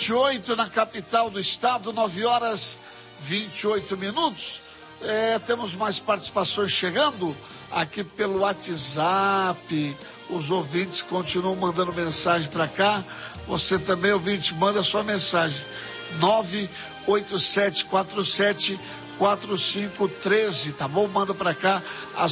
9h28 na capital do estado, 9h28. Temos mais participações chegando aqui pelo WhatsApp. Os ouvintes continuam mandando mensagem para cá. Você também, ouvinte, manda sua mensagem. 987474513, tá bom? Manda para cá a